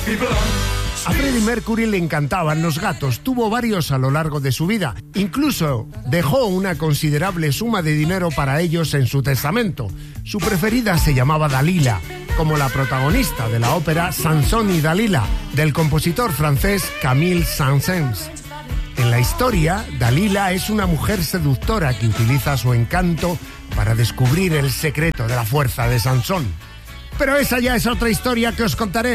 A Freddie Mercury le encantaban los gatos, tuvo varios a lo largo de su vida. Incluso dejó una considerable suma de dinero para ellos en su testamento. Su preferida se llamaba Dalila, como la protagonista de la ópera Sansón y Dalila, del compositor francés Camille Saint-Saëns. En la historia, Dalila es una mujer seductora que utiliza su encanto para descubrir el secreto de la fuerza de Sansón. Pero esa ya es otra historia que os contaré